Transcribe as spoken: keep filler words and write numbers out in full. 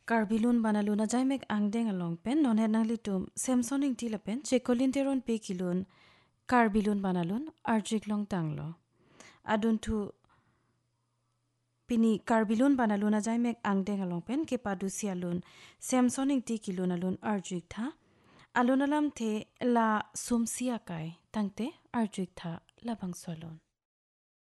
Karbilun banaluna jaimek angdeng along pen nonhet nanglitum Samsonic dilapen chekolin teron pe kilun karbilun banalun arjik long tanglo. Adun tu pini karbilun banaluna jaimek angdeng along pen ke padusialun Samsonic di kilun alun arjik tha. Alun alam the la sumsia kai tangte arjik tha labang solon.